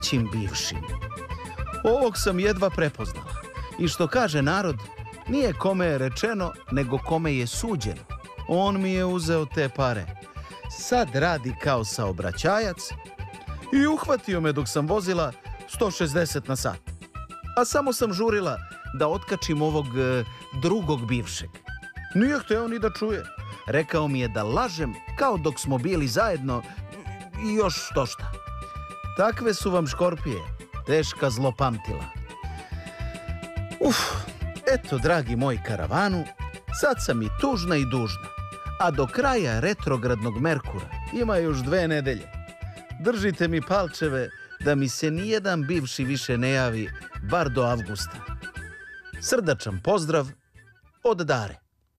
ćim bivšim. Ovog sam jedva prepoznala. I što kaže narod, nije kome je rečeno, nego kome je suđeno. On mi je uzeo te pare. Sad radi kao saobraćajac i uhvatio me dok sam vozila 160 na sat. A samo sam žurila da otkačim ovog drugog bivšeg. Nije hteo ni da čuje. Rekao mi je da lažem kao dok smo bili zajedno i još što šta. Takve su vam škorpije, teška zlopamtila. Eto, dragi moj karavanu, sad sam i tužna i dužna. A do kraja retrogradnog Merkura ima još 2 nedelje. Držite mi palčeve da mi se nijedan bivši više ne javi, bar do avgusta. Srdačan pozdrav od Dare.